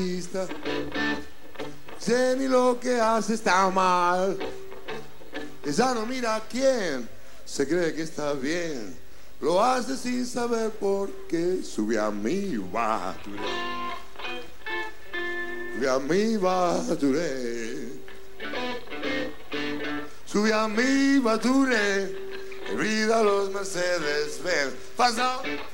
Sé ni lo que hace está mal. Ella no mira a quién, se cree que está bien. Lo hace sin saber por qué. Sube a mi baturé. Sube a mi baturé. Sube a mi baturé. Vida los Mercedes Benz. Pasa.